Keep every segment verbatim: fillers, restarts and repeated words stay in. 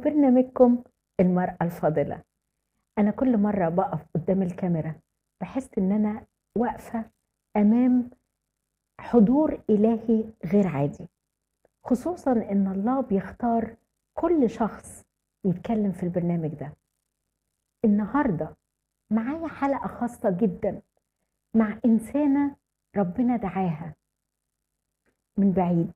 وبرنامجكم المرأة الفاضلة. أنا كل مرة بقف قدام الكاميرا بحس إن أنا واقفة أمام حضور إلهي غير عادي، خصوصا إن الله بيختار كل شخص يتكلم في البرنامج ده. النهاردة معايا حلقة خاصة جدا مع إنسانة ربنا دعاها من بعيد،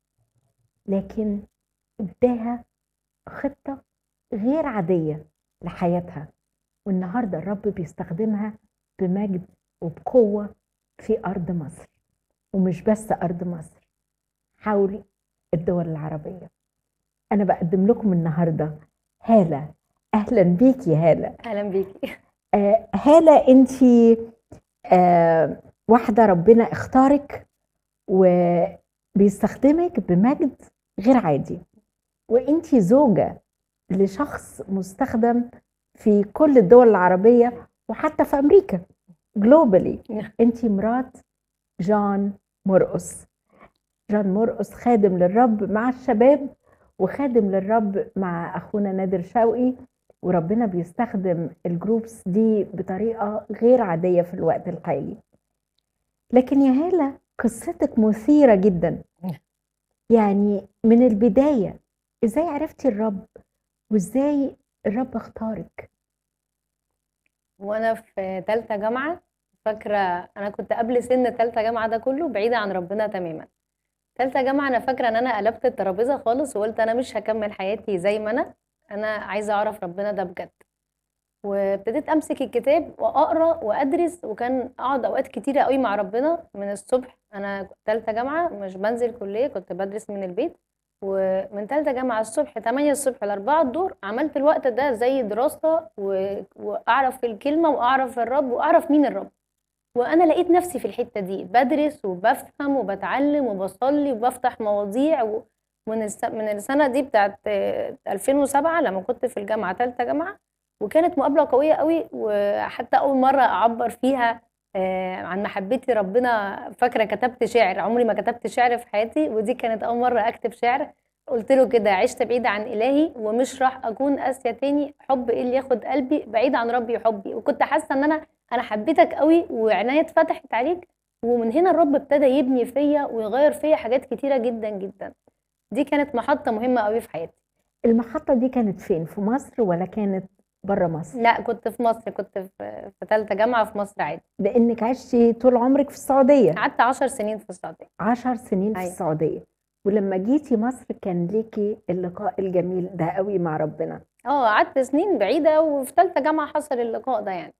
لكن اداها خطة غير عادية لحياتها، والنهاردة الرب بيستخدمها بمجد وبقوة في أرض مصر، ومش بس أرض مصر، حول الدول العربية. أنا بقدم لكم النهاردة هالة. أهلا بيكي هالة. اهلا بيكي. آه هالة، أنتي آه واحدة ربنا اختارك وبيستخدمك بمجد غير عادي، وأنتي زوجة لشخص مستخدم في كل الدول العربية وحتى في أمريكا جلوبالي. أنتي مرات جان مرقس. جان مرقس خادم للرب مع الشباب وخادم للرب مع أخونا نادر شوقي، وربنا بيستخدم الجروبس دي بطريقة غير عادية في الوقت الحالي. لكن يا هالة، قصتك مثيرة جدا، يعني من البداية ازاي عرفتي الرب وازاي الرب اختارك؟ وانا في ثالثه جامعه، فاكره انا كنت قبل سن ثالثه جامعه ده كله بعيده عن ربنا تماما. ثالثه جامعه انا فاكره ان انا قلبت الترابيزه خالص وقلت انا مش هكمل حياتي زي ما انا انا عايزه اعرف ربنا ده بجد. وابتديت امسك الكتاب واقرا وادرس، وكان اقعد اوقات كتيره قوي مع ربنا من الصبح. انا ثالثه جامعه مش بنزل كليه، كنت بدرس من البيت، ومن ثالثه جامعه الصبح ثمانية الصبح ل أربعة الظهر عملت الوقت ده زي دراسه و... واعرف في الكلمه واعرف الرب واعرف مين الرب. وانا لقيت نفسي في الحته دي بدرس وبفهم وبتعلم وبصلي وبفتح مواضيع و... من الس... من السنه دي بتاعت آه، ألفين وسبعة لما كنت في الجامعه ثالثه جامعه. وكانت مقابله قويه قوي، وحتى اول مره اعبر فيها آه، عن محبتي ربنا. فاكره كتبت شعر، عمري ما كتبت شعر في حياتي، ودي كانت اول مره اكتب شعر. قلت له كده: عشت بعيد عن الهي ومش راح اكون قاسيه تاني، حب ايه اللي ياخد قلبي بعيد عن ربي حبي. وكنت حاسه ان انا انا حبيتك قوي وعناية اتفتحت عليك. ومن هنا الرب ابتدى يبني فيا ويغير فيا حاجات كتيره جدا جدا. دي كانت محطه مهمه قوي في حياتي. المحطة دي كانت فين؟ في مصر ولا كانت بره مصر؟ لا، كنت في مصر، كنت في في ثالثه جامعه في مصر عادي. لأنك عشتي طول عمرك في السعودية. قعدت عشر سنين في السعوديه. عشر سنين في أيوة. السعودية، ولما جيتي مصر كان ليكي اللقاء الجميل ده قوي مع ربنا. اه، قعدت سنين بعيده، وفي ثالثه جامعه حصل اللقاء ده يعني.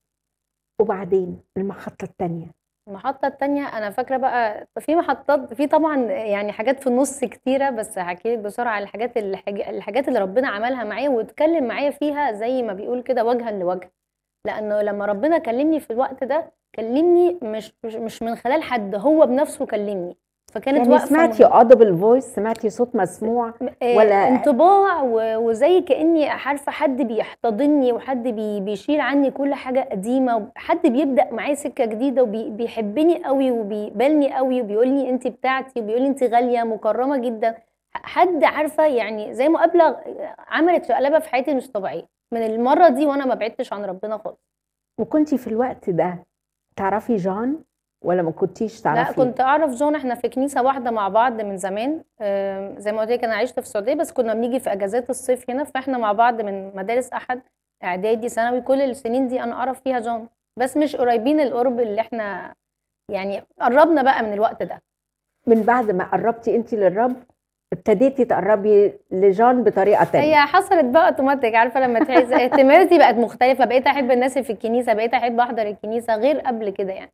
وبعدين المحطة التانية؟ المحطة التانية أنا فاكرة بقى في محطات، في طبعا يعني حاجات في النص كتيرة، بس هحكي لك بسرعة الحاجات الحاج- الحاجات اللي ربنا عملها معايا واتكلم معايا فيها زي ما بيقول كده وجها لوجه. لأنه لما ربنا كلمني في الوقت ده كلمني مش مش مش من خلال حد، هو بنفسه كلمني. فكانت يعني وقفة سمعتي مهمة. audible voice؟ سمعتي صوت مسموع آه، ولا؟ انطباع و- وزي كأني عارفة حد بيحتضني وحد بي بيشيل عني كل حاجة قديمة، حد بيبدأ معايا سكة جديدة وبيحبني قوي وبيقبلني قوي وبيقول لي انت بتاعتي وبيقول لي انت غالية مكرمة جدا. حد عارفة يعني زي مقابلة عملت شقلبة في حياتي مش طبيعية من المرة دي، وانا ما بعدتش عن ربنا خالص. وكنتي في الوقت ده تعرفي جان ولا ما كنتيش لا، تعرفي؟ كنت اعرف جون، احنا في كنيسه واحده مع بعض من زمان. آم، زي ما قلت لك انا عشت في السعوديه، بس كنا بنيجي في اجازات الصيف هنا، فاحنا مع بعض من مدارس احد، اعدادي ثانوي، كل السنين دي انا اعرف فيها جون، بس مش قريبين القرب اللي احنا يعني قربنا بقى من الوقت ده. من بعد ما قربتي انت للرب ابتديتي تقربي لجان بطريقة تانية؟ هي حصلت بقى اوتوماتيك، عارفه لما تحس اهتماماتي بقت مختلفه، بقيت احب الناس اللي في الكنيسه، بقيت احب احضر الكنيسه غير قبل كده يعني.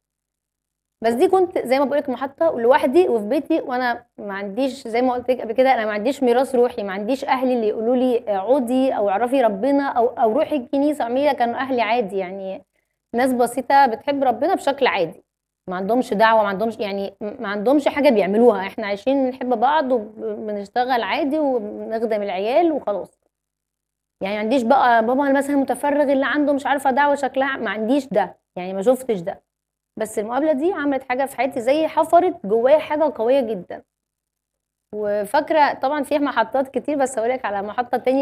بس دي كنت زي ما بقولك محطة لوحدي وفي بيتي، وانا ما عنديش زي ما قلت لك قبل كده، انا ما عنديش ميراث روحي، ما عنديش اهلي اللي يقولوا لي عودي او اعرفي ربنا او او روحي الكنيسة اعملي. كانوا اهلي عادي يعني، ناس بسيطة بتحب ربنا بشكل عادي، ما عندهمش دعوة، ما عندهمش يعني ما عندهمش حاجة بيعملوها. احنا عايشين نحب بعض وبنشتغل عادي وبنخدم العيال وخلاص. يعني ما عنديش بقى بابا مثلا متفرغ اللي عنده مش عارفة دعوة شكلها، ما عنديش ده يعني، ما شفتش ده. بس المقابله دي عملت حاجه في حياتي، زي حفرت جوايا حاجه قويه جدا. وفاكره طبعا فيها محطات كتير، بس هقولك على محطه تانية